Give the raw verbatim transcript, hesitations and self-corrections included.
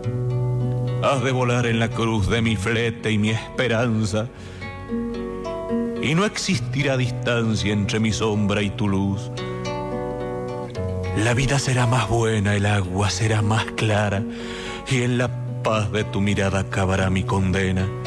Has de volar en la cruz de mi flete y mi esperanza, y no existirá distancia entre mi sombra y tu luz. La vida será más buena, el agua será más clara, y en la paz de tu mirada acabará mi condena.